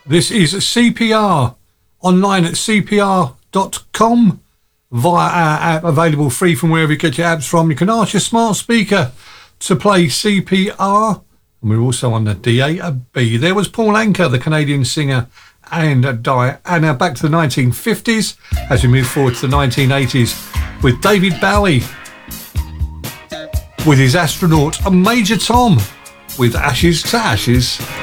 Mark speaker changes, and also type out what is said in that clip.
Speaker 1: This is CPR, online at cpr.com, via our app, available free from wherever you get your apps from. You can ask your smart speaker to play CPR, and we're also on the DAB. There was Paul Anka, the Canadian singer and Diana. Back to the 1950s as we move forward to the 1980s with David Bowie with his Astronaut, and Major Tom with Ashes to Ashes.